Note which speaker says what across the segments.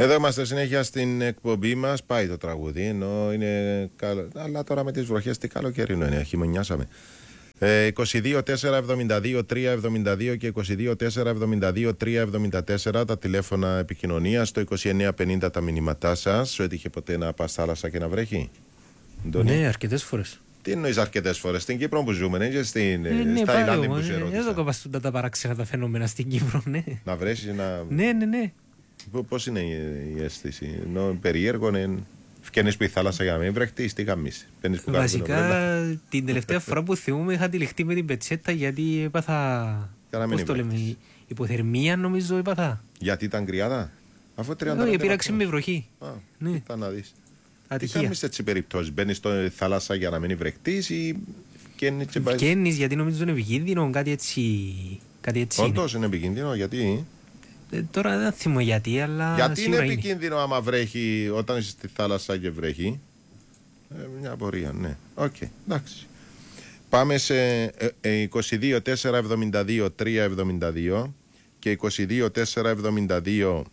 Speaker 1: Εδώ είμαστε συνέχεια στην εκπομπή μας. Πάει το τραγούδι, ενώ είναι καλό. Αλλά τώρα με τις βροχές τι καλοκαιρινό είναι, χειμωνιάσαμε. 22-4-72-3-72 και 22-4-72-3-74 τα τηλέφωνα επικοινωνίας. Στο 29-50 τα μηνύματά σας. Σου έτυχε ποτέ να πας θάλασσα και να βρέχει?
Speaker 2: Ναι, αρκετές φορές.
Speaker 1: Τι εννοείς αρκετές φορές? Στην Κύπρο που ζούμε, και στα Ιλάνδη που σε ρώτησα.
Speaker 2: Εδώ κοπαστούν τα παράξενα τα φαινόμενα στην Κύπρο, ναι.
Speaker 1: Να βρέσεις, να...
Speaker 2: Ναι.
Speaker 1: Πώς είναι η αίσθηση? Περίεργο είναι. Φκένεις που η θάλασσα για να μην βρεχτείς, τι καμίς?
Speaker 2: Βασικά την τελευταία φορά που θυμούμαι είχα τυλιχτεί με την πετσέτα γιατί έπαθα... Πώς το λέμε, υποθερμία νομίζω έπαθα.
Speaker 1: Γιατί ήταν κρυάδα? Αφού 30
Speaker 2: όχι, πήραξε με βροχή.
Speaker 1: Ναι. Ήταν να δεις.
Speaker 2: Ατυχία.
Speaker 1: Τι κάνεις έτσι περιπτώσεις? Μπαίνεις στη θάλασσα για να μην βρεχτείς ή
Speaker 2: φκένεις γιατί νομίζω είναι επικίνδυνο, κάτι έτσι.
Speaker 1: Όντως είναι επικίνδυνο, γιατί?
Speaker 2: Τώρα δεν θυμώ γιατί, αλλά.
Speaker 1: Γιατί είναι επικίνδυνο άμα βρέχει, όταν είσαι στη θάλασσα και βρέχει? Μια απορία, ναι. Οκ, εντάξει. Πάμε σε 22-4-72-3-72 και 22-4-72-3-74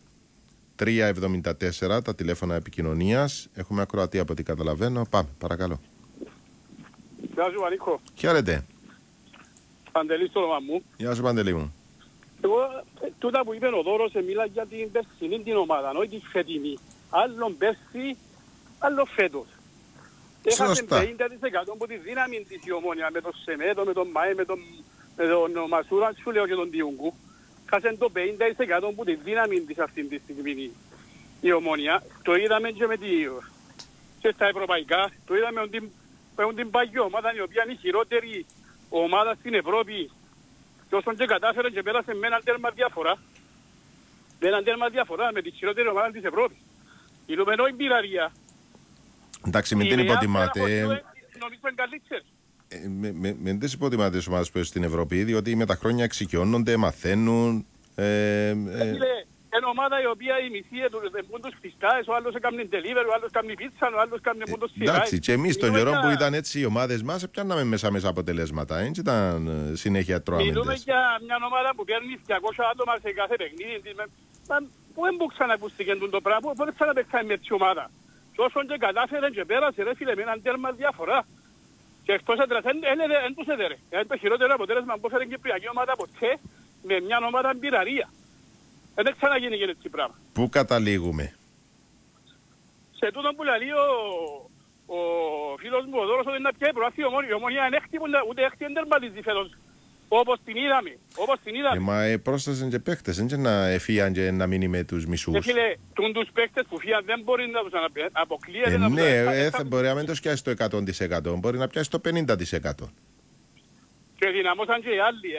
Speaker 1: τα τηλέφωνα επικοινωνίας. Έχουμε ακροατή από ό,τι καταλαβαίνω. Πάμε, παρακαλώ.
Speaker 3: Γεια σου Βανίκο.
Speaker 1: Χαίρετε.
Speaker 3: Παντελής το όνομα μου.
Speaker 1: Γεια σου Παντελή μου.
Speaker 3: Εγώ, τούτα που είπε ο Δώρος, μίλα για την περσινή την ομάδα, όχι τη φετινή. Άλλον πέρσι, άλλο φέτος. Έχασε 50% από τη δύναμη της η Ομόνια, με τον Σεμέτο, με τον Μάε, με τον Μασούρα, σου λέω και τον Διούγκου. Χάσαν το 50% από τη δύναμη της αυτή τη στιγμή η Ομόνια. Το είδαμε και στα ευρωπαϊκά, το είδαμε ότι την παγιό ομάδα, η οποία είναι η χειρότερη ομάδα στην Ευρώπη. Και όσον και κατάφεραν και πέρασαν με έναν τέρμα διαφορά. Με έναν τέρμα διαφορά με τη χειρότερη ομάδα της Ευρώπης. Η Λουμενόη Μπειραρία.
Speaker 1: Εντάξει, μην την υποτιμάτε.
Speaker 3: Νομίζω είναι καλύτερη.
Speaker 1: Μην τις υποτιμάτε τις ομάδες που στην Ευρώπη, διότι με τα χρόνια εξοικειώνονται, μαθαίνουν.
Speaker 3: Είναι ομάδα η οποία η μισή έχουν τους φυσκάες, ο άλλος έκανε delivery, ο άλλος έκανε πίτσα, ο άλλος έκανε πόντος σειρά.
Speaker 1: Εντάξει, και εμείς τον καιρό που ήταν έτσι οι ομάδες μας, πιάνναμε μέσα αποτελέσματα, έτσι ήταν συνέχεια τρώαμεντες.
Speaker 3: Μιλούμε για μια ομάδα που παίρνει 200 άτομα σε κάθε παιχνίδι. Πού δεν ξανακούστηκε το πράγμα, πού δεν ξαναπαιξάμε με τη ομάδα. Και όσον και κατάφεραν και πέρασε ρε φίλε με έναν τέρμα διαφορά. Και εκτός έντρας δεν τους έδερε. Είναι το χειρότερο αποτέλεσμα που έφερε η Κυπριακή ομάδα ποτέ με μια ομάδα μπειραρία. Δεν ξαναγίνει και έτσι πράγμα.
Speaker 1: Πού καταλήγουμε?
Speaker 3: Σε τούτον που λέει ο φίλος μου ο Δώρος ότι είναι πια προάθει η Ομόνια είναι έκτη, ούτε έκτη δεν τερματίζει φέτος. Όπως την είδαμε.
Speaker 1: Μα πρόσθεσαν και παίχτες, δεν είναι να εφίαν και να μείνει με τους μισούς.
Speaker 3: Φίλε, τους παίχτες που φύγαν δεν μπορεί να τους αποκλείεται.
Speaker 1: Ναι, θα μπορεί να μην το σκιάσει το 100%, μπορεί να πιάσει το 50%.
Speaker 3: Και δυναμώσαν και οι άλλοι.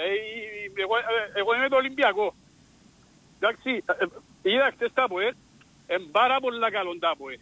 Speaker 3: Εγώ είμαι το Ολυμπιακό. Εντάξει, είδα χτες τα ΠΟΕ, είναι πάρα πολλά καλό τα ΠΟΕ.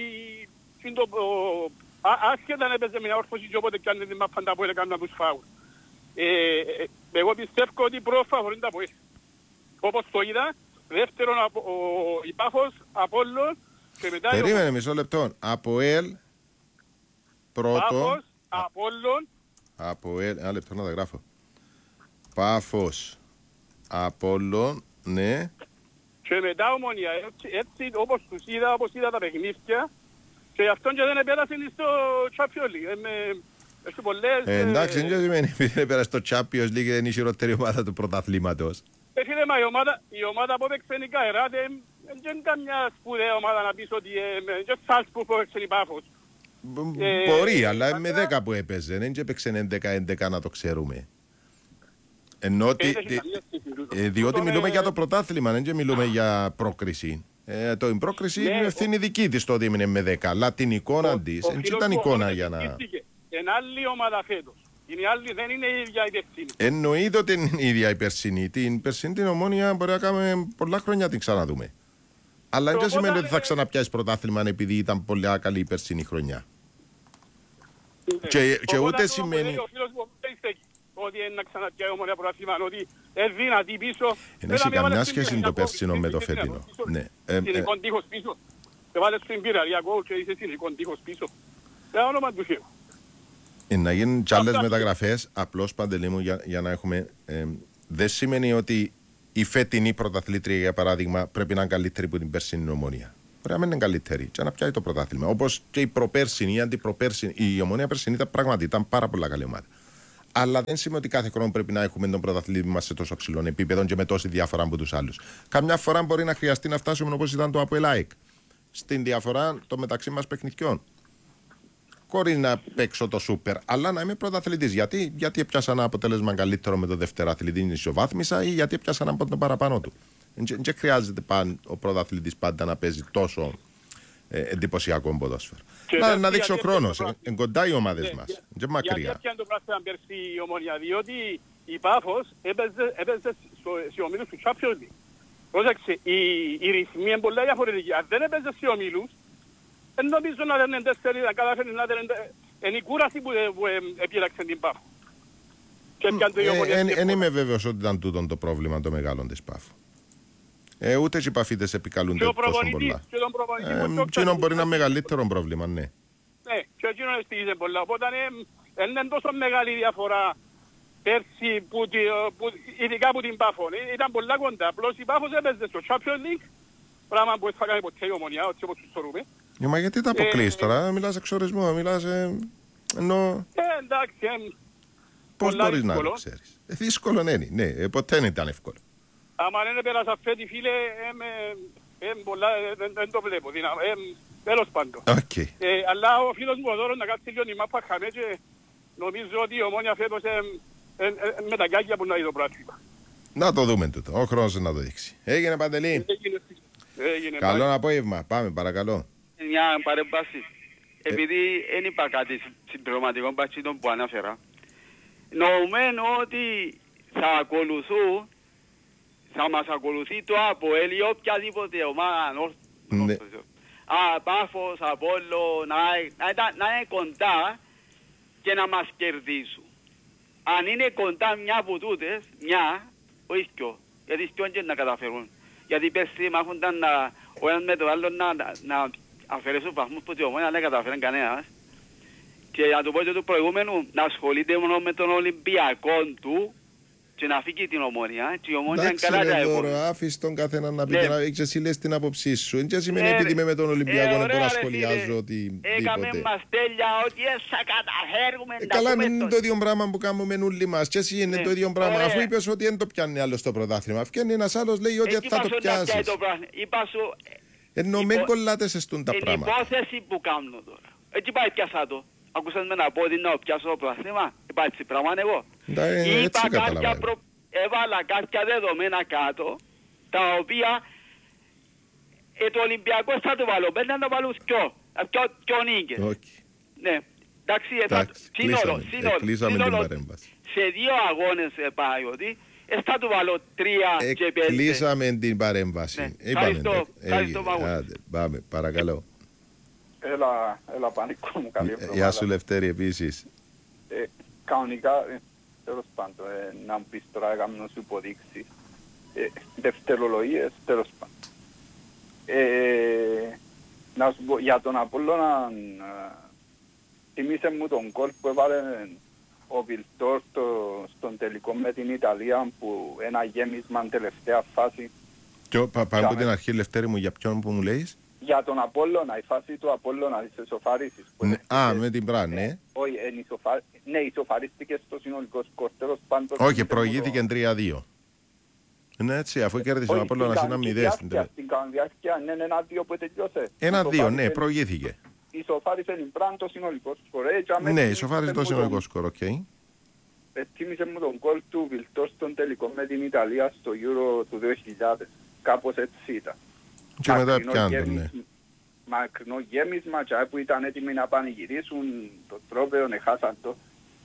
Speaker 3: Άσχετα να έπαιζε μια όρθωση και όποτε πιάνε την μάπαν τα ΠΟΕ έκαναν τους φάουλ. Εγώ πιστεύω ότι προφαβορούν τα ΠΟΕ. Όπως το είδα, δεύτερον η Πάφος, Απόλλων και μετά...
Speaker 1: Περίμενε μισό λεπτό. ΑΠΟΕΛ, πρώτο...
Speaker 3: Πάφος, Απόλλων...
Speaker 1: ΑΠΟΕΛ, ένα λεπτό να τα γράφω. Πάφος, Απόλλων, ναι.
Speaker 3: Και μετά Ομόνια, έτσι όπως τους είδα, όπως είδα τα παιχνίδια και γι' αυτόν και δεν επέρασαν στο Champions League. Έχει πολλές...
Speaker 1: Εντάξει, δεν σημαίνει ότι επέρασε στο Champions League, δεν είναι η χειρότερη ομάδα του πρωταθλήματος.
Speaker 3: Φίλε, μα η ομάδα που έπαιξε η Καεράτε δεν είναι καμιά σπουδαία ομάδα να πεις ότι είναι Σάλσπουργκ που έπαιξε η Πάφος.
Speaker 1: Μπορεί, αλλά με 10 που έπαιζε, δεν έπαιξε 11-11 να το ξέρουμε. Ενώ ότι, διότι μιλούμε για το πρωτάθλημα, δεν μιλούμε για πρόκριση. Το πρόκριση είναι ευθύνη δική της το ότι έμεινε με 10, αλλά την εικόνα της, δεν ήταν εικόνα για να...
Speaker 3: Είναι άλλη ομάδα φέτος. Δεν είναι η ίδια η περσίνη.
Speaker 1: Εννοείται ότι είναι η ίδια η περσίνη. Την περσίνη την Ομόνια μπορεί να κάνουμε πολλά χρόνια την ξαναδούμε. Αλλά δεν σημαίνει ότι θα ξαναπιάσει πρωτάθλημα επειδή ήταν πολύ καλή η περσίνη χρονιά. Και ούτε σημαίνει...
Speaker 3: Ότι είναι να ξαναπιάει Ομόνια πρωτάθλημα, ότι είναι δυνατή πίσω.
Speaker 1: Δεν έχει καμιά σχέση το περσίνο με το φετινό.
Speaker 3: Συνικών τείχος πίσω. Σε βάλες στην πειραριακό και είσαι συνικών τείχος πίσω. Δεν όνομα του Θεού.
Speaker 1: Να γίνουν και άλλες μεταγραφές, απλώς Παντελή μου για να έχουμε... δεν σημαίνει ότι η φετινή πρωταθλήτρια, για παράδειγμα, πρέπει να είναι καλύτερη από την περσινή Ομόνια. Μπορεί να μην είναι καλύτερη, και να πιάει το πρωτάθλημα. Όπως και η προπέρσινη, η αντιπροπέρσινη. Η Ομόνια περσινή ήταν πάρα πολλά καλή ομάδα. Αλλά δεν σημαίνει ότι κάθε χρόνο πρέπει να έχουμε τον πρωταθλητή μας σε τόσο ψηλό επίπεδο και με τόση διαφορά από τους άλλους. Καμιά φορά μπορεί να χρειαστεί να φτάσουμε όπως ήταν το ΑΠΟΕΛ ΑΕΚ. Στην διαφορά το μεταξύ μας παιχνιδιών. Χωρίς να παίξω το σούπερ, αλλά να είμαι πρωταθλητής. Γιατί έπιασα ένα αποτέλεσμα καλύτερο με το δευτεραθλητή, ισοβάθμισα, ή γιατί έπιασα ένα από τον παραπάνω του. Δεν χρειάζεται ο πρωταθλητής πάντα να παίζει τόσο εντυπωσιακό ποδόσφαιρο. Να δείξει ο χρόνος. Κοντά οι ομάδες μας. Και μακριά.
Speaker 3: Γιατί έπιανε το πράγμα πέρσι η Ομόνια, διότι η Πάφος έπαιζε σε ομίλους του Champions League. Πρόσεξε, οι ρυθμοί είναι πολλά διαφορετικοί. Αν δεν έπαιζε σε ομίλους, νομίζω να δεν είναι καταφέρει να δεν είναι η κούραση που επίλεξε την Πάφο.
Speaker 1: Δεν είμαι βέβαιος ότι ήταν τούτο το πρόβλημα το μεγάλο της Πάφου. Ούτε οι παφίτες επικαλούνται τόσο πολλά. Εκείνο μπορεί να είναι μεγαλύτερο πρόβλημα, ναι.
Speaker 3: Ναι, και εκείνο στήγησε πολλά. Οπότε είναι τόσο μεγάλη διαφορά πέρσι, ειδικά από την Πάφο. Ήταν πολλά κοντά. Απλώς η Πάφος έπαιζε στο Champions League, πράγμα που θα κάνει ποτέ η Ομονία, όπως τους θεωρούμε.
Speaker 1: Μα γιατί τα αποκλείς τώρα, μιλάς εξορισμό, μιλάς ενώ...
Speaker 3: Εντάξει,
Speaker 1: πώς μπορείς να το ξέρεις. Δύσκολο είναι, ναι, ποτέ δεν ήταν εύκολο.
Speaker 3: Άμα δεν πέρασα φέτη φίλε, δεν το βλέπω, τέλος πάντων. Αλλά ο φίλος μου ο Δώρος να κάτσει λίγο η μάπα χαμέ και νομίζω ότι η Ομόνια φέτος με τα γκάκια που να δει το πράσιμα.
Speaker 1: Να το δούμε τούτο, ο χρόνος να το δείξει. Έγινε Παντελή. Καλό απόγευμα, πάμε παρακαλώ.
Speaker 4: Μια παρέμβαση. Επειδή δεν είπα κάτι συμπληρωματικό μπατσίτων που ανάφερα, νομίζουμε ότι θα μας ακολουθεί το ΑΠΟΕΛ ή οποιαδήποτε ομάδα, Πάφος, Απόλλω, να είναι κοντά και να μας κερδίσουν. Αν είναι κοντά μια από τούτες, όχι δυο, γιατί δυο και να καταφέρουν. Γιατί πέρσι μάχονταν ο ένας με το άλλο να αφαιρέσουν βαθμούς που τη Ομόνια δεν καταφέρουν κανένας. Και να του πω και του προηγούμενου, να ασχολείται μόνο με τον Ολυμπιακό του και να φύγει την Ομόνια. Και η Ομόνια είναι καλά τα επόμενα.
Speaker 1: Εντάξει, άφησε τον καθένα να πει και να εσύ λες την άποψή σου. Δεν σημαίνει επειδή είμαι με τον Ολυμπιακό να μπορώ να σχολιάζω οτιδήποτε.
Speaker 4: Έκαμε μας τέλεια ότι θα καταφέρουμε να
Speaker 1: καλά, είναι το ίδιο πράγμα που κάνουμε όλοι μας. Και εσύ είναι το ίδιο πράγμα. Αφού είπες ότι δεν το πιάνει άλλο στο πρωτάθλημα. Φτιάχνει ένας άλλος λέει ότι θα το πιάσεις. Ενώ μην κολλάτε σε στούν τα πράγματα.
Speaker 4: Είναι υπόθεση που κάνω τώρα. Έτσι πάει πιάσα το. Ακούσατε με να πω ότι να πιάσω το πρωτάθλημα. Υπάρχει πράγμα εγώ. Έβαλα κάποια δεδομένα κάτω, τα οποία το Ολυμπιακό θα το βάλω. Πρέπει να το βάλω πιο νίκες. Ναι. Εντάξει, σύνολο σε 2 αγώνες πάει ότι θα του βάλω 3 και 5.
Speaker 1: Κλείσαμε την παρέμβαση.
Speaker 4: Ευχαριστώ
Speaker 1: πάμε, παρακαλώ.
Speaker 5: Έλα Πανίκο μου, καλή εβδομάδα.
Speaker 1: Γεια σου Λευτέρη επίσης.
Speaker 5: Κανονικά, τέλος πάντων, να μου πεις τώρα έκαμε να σου υποδείξει. Δευτερολογίες, τέλος πάντων. Να σου πω, για τον Απόλλωνα, θυμίσε μου τον γκολ που έβαλε ο Βιλτόρ στον τελικό με την Ιταλία, που ένα γέμισμα τελευταία φάση.
Speaker 1: Πάμε από την αρχή Λευτέρη μου, για ποιον που μου λέεις?
Speaker 5: Για τον Απόλλωνα, η φάση του Απόλλωνα της ισοφάρισης.
Speaker 1: Με την Μπρά, ναι.
Speaker 5: Όχι, ισοφαρίστηκε στο συνολικό σκορ, τέλος πάντων.
Speaker 1: Όχι, προηγήθηκε 3-2. Είναι έτσι, αφού κέρδισε ο Απόλλωνας 1-0.
Speaker 5: Στην διάρκεια, ναι, 1-2 που τελειώσε.
Speaker 1: 1-2, ναι, προηγήθηκε.
Speaker 5: Ισοφάρισε την Μπρά το συνολικό σκορ.
Speaker 1: Ναι, ισοφάρισε το συνολικό σκορ, οκ.
Speaker 5: Θύμισε μου τον γκολ του Βιλτόρ στον τελικό με την Ιταλία στο Euro του 2000. Κάπως έτσι ήταν.
Speaker 1: Και μετά πιάντον, ναι.
Speaker 5: Μακρινό γέμισμα, και που ήταν έτοιμοι να πανηγυρίσουν το τρόπαιο, χάσαν το.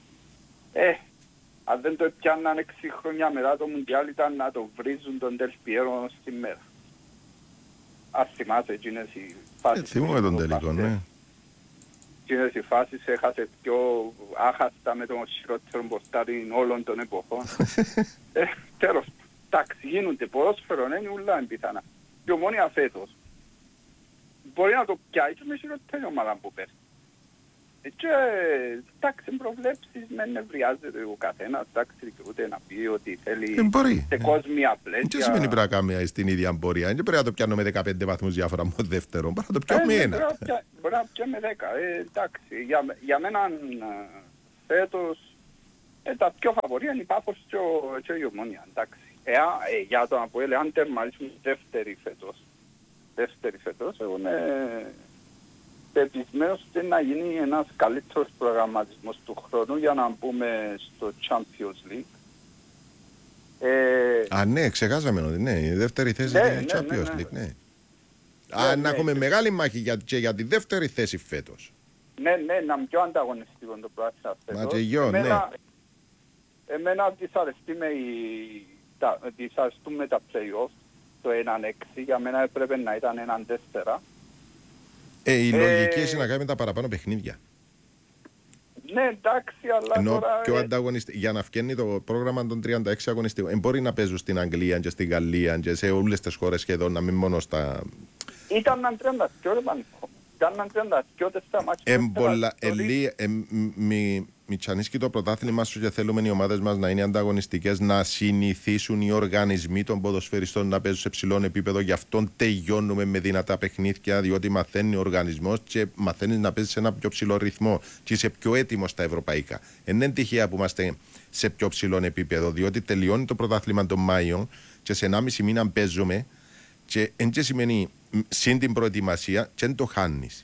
Speaker 5: Αν δεν το πιάνναν 6 χρόνια μετά το Μουντιάλ, ήταν να το βρίζουν τον Τελ Πιέρο σήμερα. Ας θυμάσαι εκείνες οι φάσεις.
Speaker 1: Θυμούμε τον τελικό, ναι.
Speaker 5: Εκείνες οι φάσεις έχασε πιο άχαστα με τον χειρότερο μποστάρι όλων των εποχών. Τέλος, εντάξει, γίνονται ποδόσφαιρο, είναι ούλα εμπιθανά. Η Ομόνια φέτος μπορεί να το πιάει και με χειρότερη ομάδα που πέρσι. Και εντάξει, προβλέψεις με νευριάζεται ο καθένας, εντάξει, και ούτε να πει ότι θέλει σε κόσμια πλαίσια.
Speaker 1: Δεν σημαίνει πρέπει να κάνουμε στην ίδια πορεία. Δεν πρέπει να το πιάνω με 15 βαθμούς διάφορα με δεύτερο, πρέπει να το πιάνω με ένα.
Speaker 5: Μπορεί να πιάνω με 10, εντάξει. Για μένα φέτος τα πιο φαβορή είναι η Πάφος και η Ομόνια, εντάξει. Για το Αποέλ, αν τερματίσουμε δεύτερη φέτος, εγώ είμαι πεπισμένος ότι να γίνει ένας καλύτερος προγραμματισμός του χρόνου για να μπούμε στο Champions League.
Speaker 1: Ναι, ξεχάσαμε ότι ναι, η δεύτερη θέση είναι Champions League, ναι. Να έχουμε μεγάλη μάχη και για τη δεύτερη θέση φέτος.
Speaker 5: Ναι, να είναι πιο ανταγωνιστικό το πράγμα φέτος.
Speaker 1: Μα και γιο, ναι.
Speaker 5: Εμένα δυσαρεστούμε τα play-off, το 1-6, για μένα έπρεπε να ήταν 1-4.
Speaker 1: Η λογική είναι να κάνουμε τα παραπάνω παιχνίδια.
Speaker 5: Ναι, εντάξει, αλλά
Speaker 1: ενώ
Speaker 5: τώρα...
Speaker 1: πιο για να φτιάξει το πρόγραμμα των 36 αγωνιστικών. Μπορεί να παίζουν στην Αγγλία και στην Γαλλία και σε όλες τις χώρες σχεδόν, να μην μόνο στα...
Speaker 5: Ήταν 32 ρε Πανικό. Ήταν 32 στα μάτια.
Speaker 1: Μη τσανίσκει το πρωτάθλημα σου και θέλουμε οι ομάδες μας να είναι ανταγωνιστικές, να συνηθίσουν οι οργανισμοί των ποδοσφαιριστών να παίζουν σε ψηλό επίπεδο. Γι' αυτό τελειώνουμε με δυνατά παιχνίδια, διότι μαθαίνει ο οργανισμός και μαθαίνει να παίζει σε ένα πιο ψηλό ρυθμό και είσαι πιο έτοιμο στα ευρωπαϊκά. Είναι τυχαία που είμαστε σε πιο ψηλό επίπεδο, διότι τελειώνει το πρωτάθλημα τον Μάιο και σε 1,5 μήνα παίζουμε και δεν σημαίνει συν την προετοιμασία και δεν το χάνεις.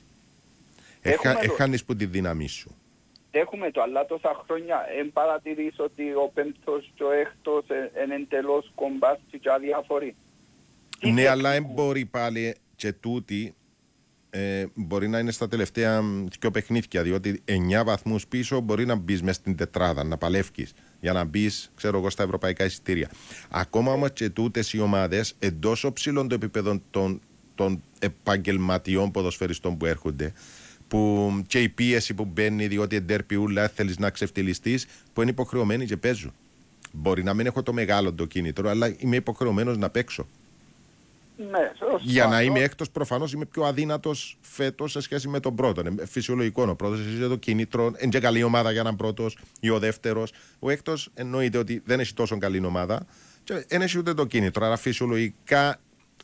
Speaker 1: Χάνεις που τη δύναμή σου.
Speaker 5: Έχουμε το, αλλά τόσα χρόνια εν παρατηρείς ότι ο πέμπτος και ο έκτος είναι εντελώς κομπάστη και αδιάφοροι.
Speaker 1: Ναι, αλλά δεν μπορεί πάλι και τούτη μπορεί να είναι στα τελευταία 2 παιχνίδια, διότι 9 βαθμούς πίσω μπορεί να μπεις μέσα στην τετράδα, να παλεύεις για να μπεις, ξέρω εγώ, στα ευρωπαϊκά εισιτήρια. Ακόμα όμως και τούτες οι ομάδες εντός ψηλών των επίπεδων των επαγγελματιών ποδοσφαιριστών που έρχονται, που και η πίεση που μπαίνει, διότι εντέρπιούλα θέλεις να ξεφτυλιστείς, που είναι υποχρεωμένοι και παίζουν. Μπορεί να μην έχω το μεγάλο το κίνητρο, αλλά είμαι υποχρεωμένος να παίξω.
Speaker 5: Ναι,
Speaker 1: για να είμαι έκτος, προφανώς είμαι πιο αδύνατος φέτος σε σχέση με τον πρώτο. Είναι φυσιολογικό ο πρώτος, εσύ το κίνητρο, είναι και καλή ομάδα για έναν πρώτος ή ο δεύτερος. Ο έκτος εννοείται ότι δεν έχει τόσο καλή ομάδα και δεν έχει ούτε το κίνητρο. Άρα φυσιολογικά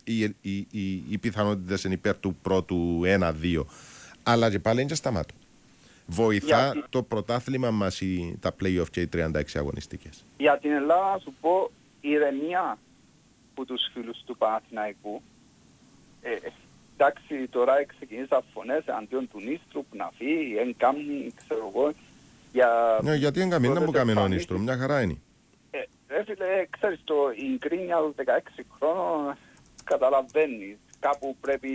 Speaker 1: οι πιθανότητες είναι υπέρ του πρώτου 1-2. Αλλά και πάλι είναι και σταμάτω. Βοηθά το πρωτάθλημα μας τα play-off και οι 36 αγωνιστικές.
Speaker 5: Για την Ελλάδα να σου πω ηρεμία από τους φίλους του Παναθηναϊκού. Εντάξει, τώρα ξεκινήσαν φωνές αντίον του Νίστρου που να φύγει, εν κάμνη, ξέρω εγώ.
Speaker 1: Γιατί εν κάμνη, δεν μου κάνει ο Νίστρου, μια χαρά είναι.
Speaker 5: Φίλε, ξέρεις, η γκρίνια των 16 χρόνων καταλαβαίνεις. Κάπου πρέπει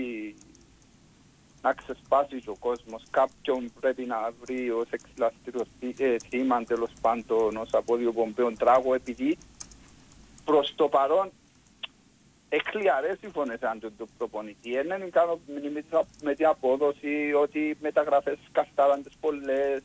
Speaker 5: να ξεσπάσει ο κόσμος, κάποιον πρέπει να βρει ως εξυλαστήριο θύμα, τέλος πάντων, ως απόδειο πομπέων τράγο, επειδή προς το παρόν εκκλιαρές οι φωνές αντίον του προπονητή. Είναι ικανοποιημένοι με την απόδοση, ότι οι μεταγραφές καστάραντες πολλές.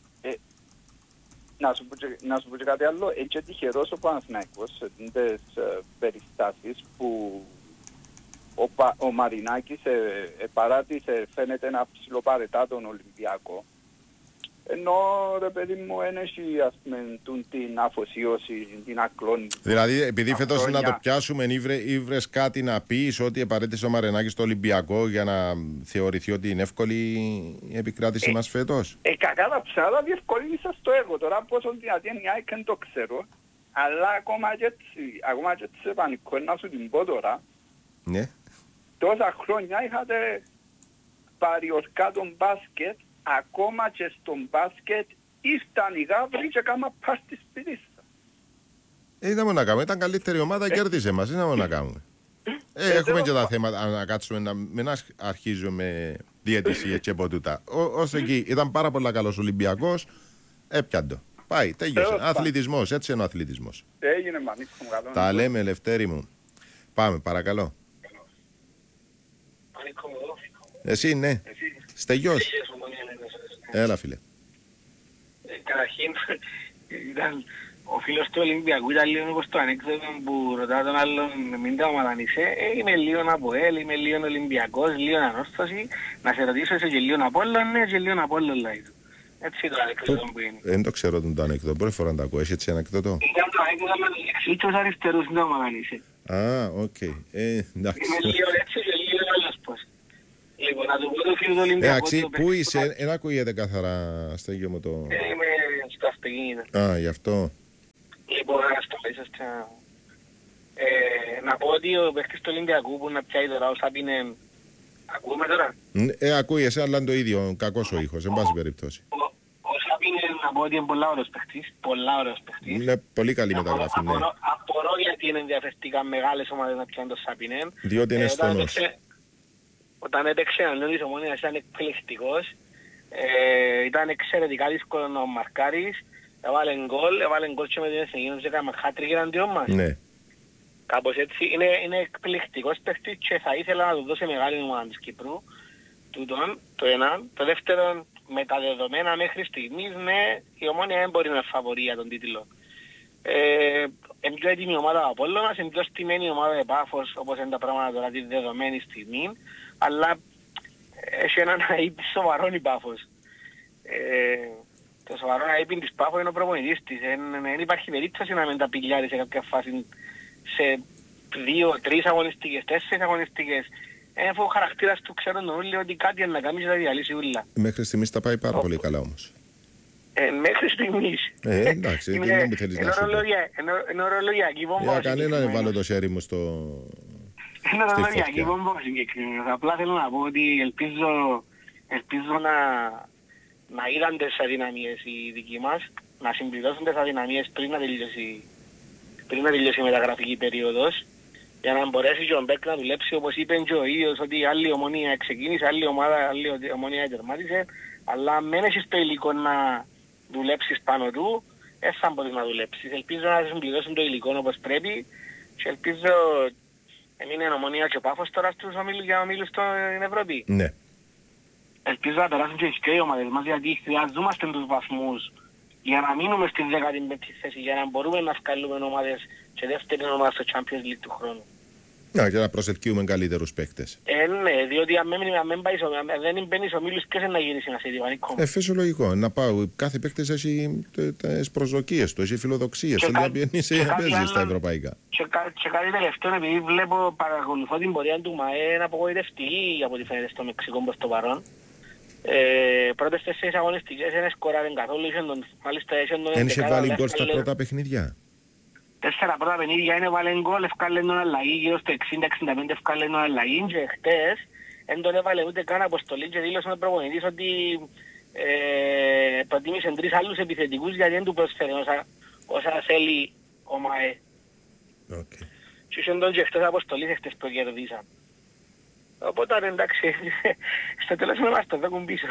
Speaker 5: Να σου πω και κάτι άλλο, έτσι τυχερός ο Παναθηναϊκός σε τις περιστάσεις που ο Μαρινάκης παράτησε, φαίνεται να ψιλοπαρετά τον Ολυμπιακό. Ενώ ρε παιδί μου ένεχει την αφοσίωση, την ακλόνη.
Speaker 1: Δηλαδή επειδή φέτος να το πιάσουμε ήβρες κάτι να πεις ότι παρέτησε ο Μαρινάκης στο Ολυμπιακό για να θεωρηθεί ότι είναι εύκολη η επικράτηση μας φέτος.
Speaker 5: Κακά τα ψάρα διευκολύνησα στο έργο. Τώρα πόσο δυνατή είναι η ΑΕΚ δεν το ξέρω. Αλλά ακόμα και έτσι σε πανικό να σου την πω τώρα.
Speaker 1: Ναι.
Speaker 5: Τόσα χρόνια είχατε παριορκά τον μπάσκετ, ακόμα και στον μπάσκετ ήρθαν οι γάβροι και κάμα πας στη σπίτι σας.
Speaker 1: Είδαμε να κάνουμε, ήταν καλύτερη ομάδα, κέρδισε μας, είδαμε να κάνουμε. Έχουμε και τα θέματα να κάτσουμε, να μην αρχίζουμε διαιτησίες και ποτούτα. Ως εκεί ήταν πάρα πολύ καλός Ολυμπιακός, έπιαντο. Πάει, τέλειωσε. Αθλητισμός, έτσι είναι ο αθλητισμός.
Speaker 5: Έγινε Μανίκο μου καλό.
Speaker 1: Τα λέμε Ελευθέρη μου. Πάμε, παρακαλώ. Εσύ, ναι. Στεγιός. Έλα, φίλε.
Speaker 6: Καταρχήν, ήταν ο φίλος του Ολυμπιακού, ήταν λίγο όπως το ανέκδοτο που ρωτά τον άλλον μην τα ομάδαν είσαι. Είμαι λίγο Αποέλ, είμαι λίγο Ολυμπιακός, λίγο Ανόρθωση. Να σε ρωτήσω, είσαι και λίγο Απόλλων, ναι, και λίγο Απόλλων, λέει του. Έτσι το ανεκδοτό που είναι.
Speaker 1: Δεν το ξέρω το ανεκδοτό, πρώτη φορά να το ακούω. Έχει έτσι ανεκδοτό?
Speaker 6: Ήταν το ανεκδοτό με τους εξήλτους αριστερούς, δεν το είσαι.
Speaker 1: Α, οκ. Εντάξει.
Speaker 6: Είναι λίγο έτσι και λίγο άλλος πώς. Λοιπόν, να το πω το φίλο του Ολυμπιακού.
Speaker 1: Πού είσαι, δεν ακούγεται καθαρά, Στέγιο μου το...
Speaker 6: Είμαι στο αυτοκίνητο.
Speaker 1: Α, γι' αυτό.
Speaker 6: Λοιπόν, είσαστε... Να πω ότι ο παίκτης του Ολυμπιακού που να πιάει τώρα ο Σάπινεν... Ακούμε τώρα?
Speaker 1: Ακούγεσαι, αλλά είναι το ίδιο, κακός ο ήχος, εν πάση περιπτώσει.
Speaker 6: Ο Σάπινεν να πω ότι είναι πολλά ωραίος παίκτης, πολλά ωραίος παίκτης.
Speaker 1: Είναι πολύ καλή μεταγραφή, ναι.
Speaker 6: Απορώ γιατί είναι ενδιαφερθικά μεγάλες ομάδες να πιάνουν το Σάπινεν.
Speaker 1: Διότι είναι στόνος.
Speaker 6: Όταν έπαιξε ο της Ομόνοιας ήταν εκπληκτικός. Ήταν εξαιρετικά δύσκολο να μαρκάρεις. Έβαλε γκολ και με την εθνική και έκαμε χάτρικ εναντίον μας.
Speaker 1: Ναι.
Speaker 6: Κάπως έτσι. Είναι εκπληκτικός παίκτης και θα ήθελα να του δώσει μεγάλη ομάδα της Κύπρου. Τούτον, το ένα. Το δεύτερο, με τα δεδομένα μέχρι στιγμής, ναι, η Ομόνια δεν μπορεί να φαβορεί για τον τίτλο. Είναι πιο έτοιμη ομάδα από όλο μας, είναι πιο στημένη ομάδα de Πάφος, όπως είναι τα πράγματα τώρα τη δεδομένη στιγμή, αλλά έχει έναν αείπη σοβαρόν η Πάφος. Το σοβαρό αείπη της Πάφος είναι ο προπονητής της. Δεν υπάρχει περίπτωση να μην τα πηλιάρει σε κάποια φάση σε 2-3 αγωνιστικές, 4 αγωνιστικές. Αφού ο χαρακτήρας του ξέρουν όλοι ότι κάτι είναι να κάνει και θα διαλύσει ούλα.
Speaker 1: Μέχρι στιγμής τα πάει πάρα πολύ καλά όμως.
Speaker 6: Μέχρι στιγμής.
Speaker 1: Εντάξει, δεν μου θέλεις να σου πω.
Speaker 6: Είναι ορολογιακή βόμβα.
Speaker 1: Για κανέναν δεν βάλω το χέρι μου στο...
Speaker 6: Είναι ορολογιακή βόμβα συγκεκριμένα. Απλά θέλω να πω ότι ελπίζω να είδαν τις αδυναμίες οι δικοί μας, να συμπληρώσουν τις αδυναμίες πριν να τελειώσει η μεταγραφική περίοδος, για να μπορέσει και ο Μπέκ να δουλέψει όπως είπε και ο ίδιος, ότι άλλη Ομονία ξεκίνησε, άλλη Ομονία τερμάτισε, αλλά μένει στο υλικό να δουλέψεις πάνω του, δεν θα μπορείς να δουλέψεις. Ελπίζω να συμπληρώσουν το υλικό όπως πρέπει και ελπίζω έμεινε Ομονία και ο Πάφος τώρα στους ομίλους στην Ευρώπη.
Speaker 1: Ναι.
Speaker 6: Ελπίζω να περάσουν και οι ομάδες μας, γιατί χρειαζόμαστε τους βαθμούς για να μείνουμε στην 15η θέση, για να μπορούμε να βγάλουμε ομάδες και δεύτερη ομάδα στο Champions League του χρόνου.
Speaker 1: Να, και να προσελκύουμε καλύτερους παίκτες.
Speaker 6: Ναι, διότι αν δεν μπαίνεις ο μίλους, ποιος είναι να γυρίσει να σε δει.
Speaker 1: Φυσιολογικό. Να πάω. Κάθε παίκτης έχει τις προσδοκίες του, έχει φιλοδοξίες. Θέλει να παίζει στα ευρωπαϊκά.
Speaker 6: Και κάτι τελευταίο, επειδή παρακολουθώ την πορεία του ΜΑΕ, είναι απογοητευτική από ό,τι φαίνεται στο Μεξικό προς το παρόν. Πρώτες 4 αγωνιστικές δεν σκοράρουν καθόλου, μάλιστα
Speaker 1: δεν είχε βάλει γκολ στα πρώτα παιχνίδια.
Speaker 6: 4 πρώτα παιχνίδια είναι βάλει γκολ, ευκάλεν τον αλλαγή, γύρω στο 60-65 ευκάλεν τον αλλαγή και χτες δεν τον έβαλε ούτε καν αποστολή και δήλωσε ο προπονητής ότι προτίμησε 3 άλλους επιθετικούς γιατί δεν του προσφέρει όσα θέλει ο ΜΑΕ. Και είχαν τον και χτες αποστολής χτες που κερδίσαν. Οπότε εντάξει, στο τέλος με μας το δώκουν πίσω.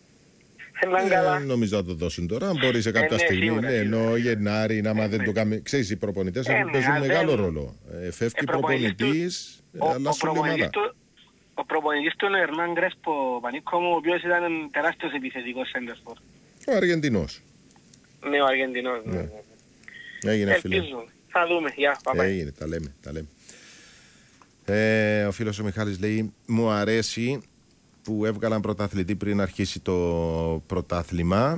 Speaker 1: Νομίζω να το δώσουν τώρα. Μπορεί σε κάποια στιγμή, ενώ Γενάρη, άμα δεν το κάνει. Ξέρεις, οι προπονητές παίζουν μεγάλο ρόλο. Φεύγει προπονητής, αλλάσουν η ομάδα.
Speaker 6: Ο προπονητής του είναι ο Ερνάν Κρέσπο Πανίκο μου, ο οποίος ήταν τεράστιος επιθετικός σέντερφορ.
Speaker 1: Ο Αργεντινός.
Speaker 6: Ναι, ο Αργεντινός.
Speaker 1: Έγινε φίλε.
Speaker 6: Θα δούμε. Γεια, πάμε.
Speaker 1: Έγινε, τα λέμε. Ο φίλος ο Μιχάλης λέει, μου αρέσει που έβγαλαν πρωταθλητή πριν αρχίσει το πρωτάθλημα.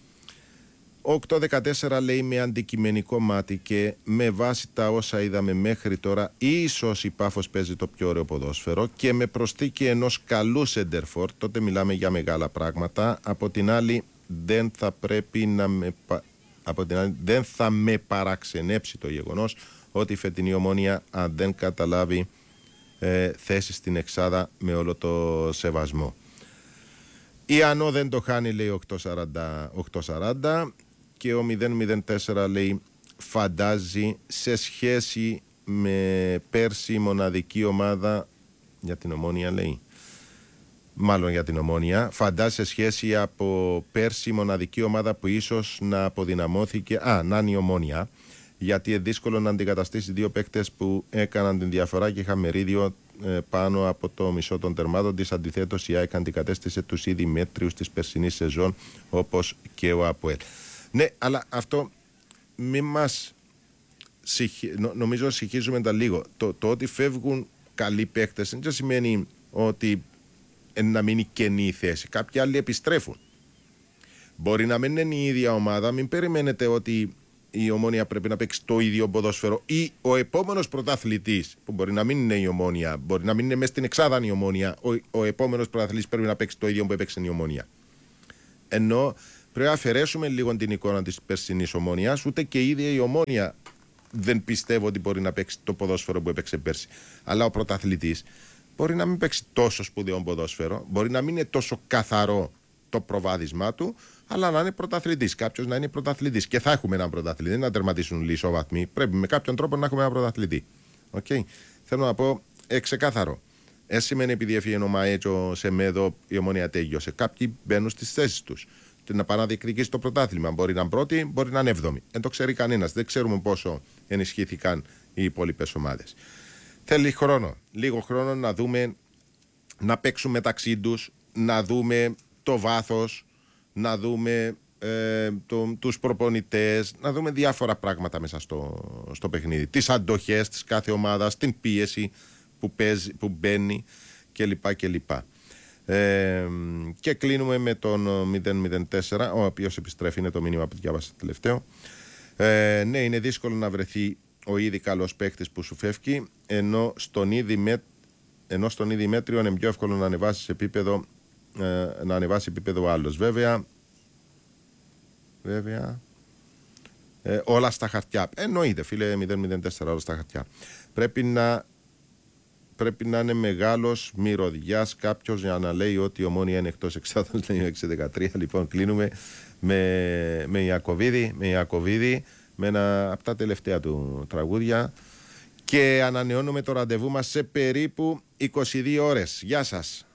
Speaker 1: 8-14 λέει με αντικειμενικό μάτι και με βάση τα όσα είδαμε μέχρι τώρα, ίσως η Πάφος παίζει το πιο ωραίο ποδόσφαιρο και με προσθήκη ενός καλού σεντερφόρ, τότε μιλάμε για μεγάλα πράγματα. Από την άλλη δεν θα πρέπει να δεν θα με παραξενέψει το γεγονός ότι η φετινή Ομόνια, αν δεν καταλάβει θέση στην εξάδα, με όλο το σεβασμό. Η Ανώ δεν το χάνει, λέει 8-40 και ο 0-04 λέει φαντάζει σε σχέση με πέρσι μοναδική ομάδα για την Ομόνια, λέει μάλλον για την Ομόνια, φαντάζει σε σχέση από πέρσι μοναδική ομάδα που ίσως να αποδυναμώθηκε, να είναι η Ομόνια, γιατί είναι δύσκολο να αντικαταστήσει δύο παίκτες που έκαναν την διαφορά και είχαν μερίδιο πάνω από το μισό των τερμάτων της. Αντιθέτως η ΑΕΚ αντικατέστησε τους ήδη μέτριους της περσινής σεζόν, όπως και ο ΑΠΟΕΛ. Ναι, αλλά αυτό μη μας νομίζω συγχύζουμε τα λίγο. Το ότι φεύγουν καλοί παίκτες δεν σημαίνει ότι να μείνει κενή η θέση. Κάποιοι άλλοι επιστρέφουν. Μπορεί να μην είναι η ίδια ομάδα, μην περιμένετε ότι η Ομόνια πρέπει να παίξει το ίδιο ποδόσφαιρο ή ο επόμενος πρωταθλητής, που μπορεί να μην είναι η Ομόνια, μπορεί να μην είναι μέσα στην εξάδα η Ομόνια, ο επόμενος πρωταθλητής πρέπει να παίξει το ίδιο που έπαιξε η Ομόνια. Ενώ πρέπει να αφαιρέσουμε λίγο την εικόνα της περσινής Ομόνιας, ούτε και η ίδια η Ομόνια δεν πιστεύω ότι μπορεί να παίξει το ποδόσφαιρο που έπαιξε πέρσι. Αλλά ο πρωταθλητής μπορεί να μην παίξει τόσο σπουδαίο ποδόσφαιρο, μπορεί να μην είναι τόσο καθαρό το προβάδισμά του, αλλά να είναι πρωταθλητής. Κάποιος να είναι πρωταθλητής. Και θα έχουμε έναν πρωταθλητή, δεν να τερματίσουν λισοβαθμοί. Πρέπει με κάποιον τρόπο να έχουμε έναν πρωταθλητή. Okay. Θέλω να πω ξεκάθαρο. Σημαίνει επειδή έφυγε ο Μαέτσο σε Μέδο, η Ομόνια τέλειωσε. Κάποιοι μπαίνουν στις θέσεις τους. Να πάνε να διεκδικήσει το πρωτάθλημα. Μπορεί να είναι πρώτη, μπορεί να είναι έβδομη. Δεν το ξέρει κανένας. Δεν ξέρουμε πόσο ενισχύθηκαν οι υπόλοιπες ομάδες. Θέλει χρόνο. Λίγο χρόνο να δούμε, να παίξουν μεταξύ τους, να δούμε το βάθος, να δούμε τους προπονητές, να δούμε διάφορα πράγματα μέσα στο παιχνίδι. Τις αντοχές της κάθε ομάδας, την πίεση που μπαίνει κλπ. Και κλείνουμε με τον 004, ο οποίος επιστρέφει, είναι το μήνυμα που διάβασα τελευταίο. Ναι, είναι δύσκολο να βρεθεί ο ήδη καλός παίκτης που σου φεύγει, ενώ στον ήδη μέτριο είναι πιο εύκολο να ανεβάσει επίπεδο, να ανεβάσει επίπεδο άλλος. Βέβαια όλα στα χαρτιά. Εννοείται, φίλε 004, όλα στα χαρτιά. Πρέπει να είναι μεγάλος μυρωδιάς κάποιος για να λέει ότι η Ομόνια είναι εκτός εξάδων, λέει ο 613. Λοιπόν, κλείνουμε με Ιακωβίδη, με ένα από τα τελευταία του τραγούδια, και ανανεώνουμε το ραντεβού μας σε περίπου 22 ώρες. Γεια σας.